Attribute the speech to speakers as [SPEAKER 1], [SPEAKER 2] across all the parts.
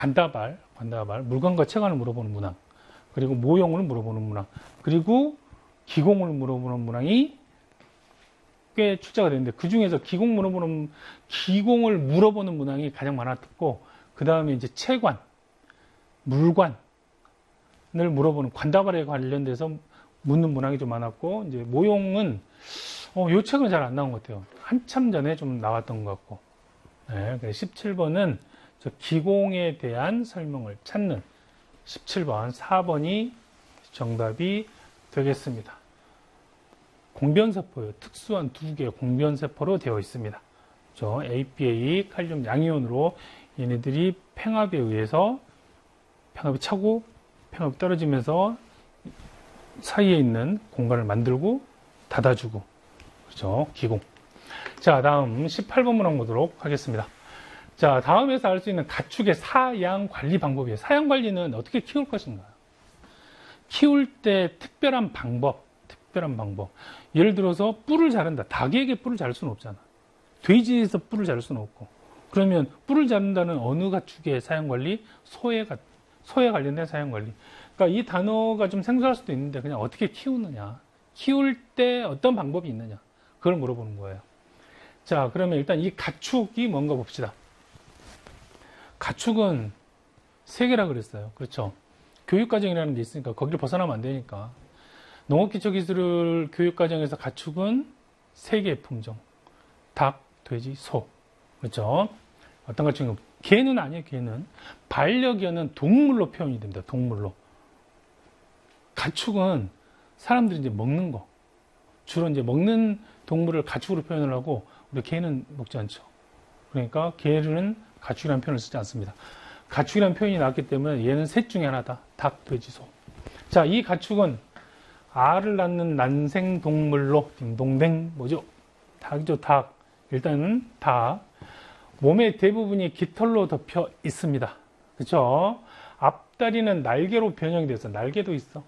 [SPEAKER 1] 관다발, 물건과 체관을 물어보는 문항, 그리고 모형을 물어보는 문항, 그리고 기공을 물어보는 문항이 꽤 출제가 되는데, 그 중에서 기공을 물어보는 문항이 가장 많았고, 그 다음에 이제 체관, 물관을 물어보는 관다발에 관련돼서 묻는 문항이 좀 많았고, 이제 모형은 요 책은 잘 안 나온 것 같아요. 한참 전에 좀 나왔던 것 같고. 네, 17번은 기공에 대한 설명을 찾는 17번, 4번이 정답이 되겠습니다. 공변세포요. 특수한 두 개의 공변세포로 되어 있습니다. APA, 칼륨 양이온으로 얘네들이 팽합에 의해서 팽합이 차고 팽합이 떨어지면서 사이에 있는 공간을 만들고 닫아주고, 그렇죠? 기공. 자, 다음 18번 문항 보도록 하겠습니다. 자, 다음에서 알 수 있는 가축의 사양 관리 방법이에요. 사양 관리는 어떻게 키울 것인가? 키울 때 특별한 방법. 예를 들어서 뿔을 자른다. 닭에게 뿔을 자를 수는 없잖아. 돼지에서 뿔을 자를 수는 없고. 그러면 뿔을 자른다는 어느 가축의 사양 관리? 소에 관련된 사양 관리. 그러니까 이 단어가 좀 생소할 수도 있는데 그냥 어떻게 키우느냐. 키울 때 어떤 방법이 있느냐. 그걸 물어보는 거예요. 자, 그러면 일단 이 가축이 뭔가 봅시다. 가축은 세 개라 그랬어요. 그렇죠? 교육과정이라는 게 있으니까 거기를 벗어나면 안 되니까. 농업기초기술 교육과정에서 가축은 세 개의 품종. 닭, 돼지, 소. 그렇죠? 어떤 가축은 개는 아니에요. 개는 반려견은 동물로 표현이 됩니다. 동물로. 가축은 사람들이 이제 먹는 거. 주로 이제 먹는 동물을 가축으로 표현을 하고 우리 개는 먹지 않죠. 그러니까 개는 가축이라는 표현을 쓰지 않습니다. 가축이라는 표현이 나왔기 때문에 얘는 셋 중에 하나다. 닭, 돼지, 소. 자, 이 가축은 알을 낳는 난생동물로 딩동댕 뭐죠? 닭이죠, 닭. 일단은 닭. 몸의 대부분이 깃털로 덮여 있습니다. 그렇죠? 앞다리는 날개로 변형이 돼서 날개도 있어.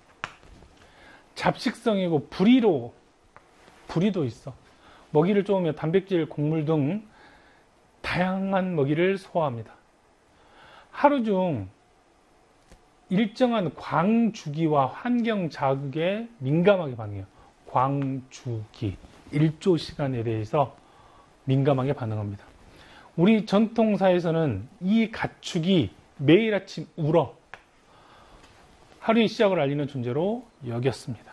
[SPEAKER 1] 잡식성이고 부리도 있어. 먹이를 쪼으며 단백질, 곡물 등 다양한 먹이를 소화합니다. 하루 중 일정한 광주기와 환경 자극에 민감하게 반응해요. 광주기, 일조 시간에 대해서 민감하게 반응합니다. 우리 전통사에서는 이 가축이 매일 아침 울어 하루의 시작을 알리는 존재로 여겼습니다.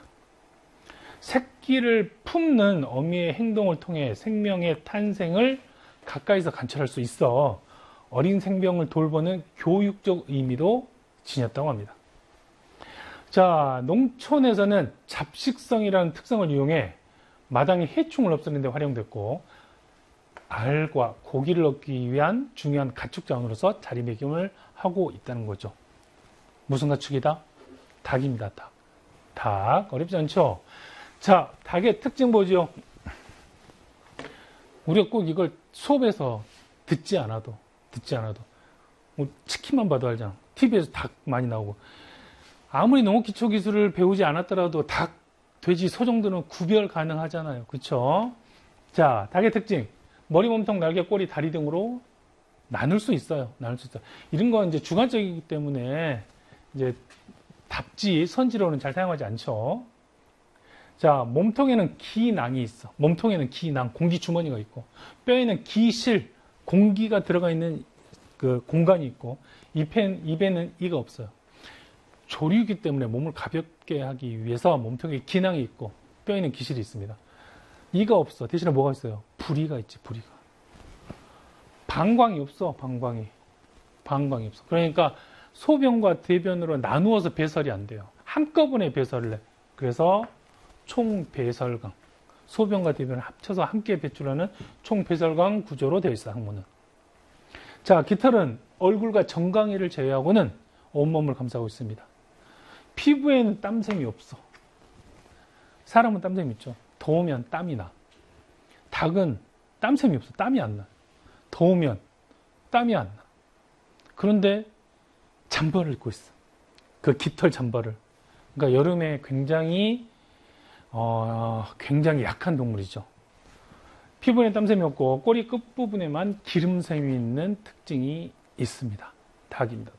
[SPEAKER 1] 새끼를 품는 어미의 행동을 통해 생명의 탄생을 가까이서 관찰할 수 있어 어린 생명을 돌보는 교육적 의미도 지녔다고 합니다. 자, 농촌에서는 잡식성이라는 특성을 이용해 마당의 해충을 없애는 데 활용됐고 알과 고기를 얻기 위한 중요한 가축 자원으로서 자리매김을 하고 있다는 거죠. 무슨 가축이다? 닭입니다. 닭. 어렵지 않죠? 자, 닭의 특징 보죠. 우리가 꼭 이걸 수업에서 듣지 않아도 뭐 치킨만 봐도 알잖아. TV에서 닭 많이 나오고. 아무리 농업기초기술을 배우지 않았더라도 닭, 돼지, 소 정도는 구별 가능하잖아요. 그렇죠? 자, 닭의 특징. 머리, 몸통, 날개, 꼬리, 다리 등으로 나눌 수 있어요. 이런 건 이제 주관적이기 때문에 이제 답지, 선지로는 잘 사용하지 않죠. 자, 몸통에는 기낭이 있어. 몸통에는 기낭, 공기주머니가 있고, 뼈에는 기실, 공기가 들어가 있는 그 공간이 있고, 입에는 이가 없어요. 조류이기 때문에 몸을 가볍게 하기 위해서 몸통에 기낭이 있고, 뼈에는 기실이 있습니다. 이가 없어. 대신에 뭐가 있어요? 부리가 있지, 부리가. 방광이 없어, 방광이 없어. 그러니까 소변과 대변으로 나누어서 배설이 안 돼요. 한꺼번에 배설을 해. 그래서 총배설강. 소변과 대변을 합쳐서 함께 배출하는 총배설강 구조로 되어 있어, 항문은. 자, 깃털은 얼굴과 정강이를 제외하고는 온몸을 감싸고 있습니다. 피부에는 땀샘이 없어. 사람은 땀샘이 있죠. 더우면 땀이 나. 닭은 땀샘이 없어. 땀이 안 나. 더우면 땀이 안 나. 그런데 잠바를 입고 있어. 그 깃털 잠바를. 그러니까 여름에 굉장히 약한 동물이죠. 피부에 땀샘이 없고 꼬리 끝부분에만 기름샘이 있는 특징이 있습니다. 닭입니다.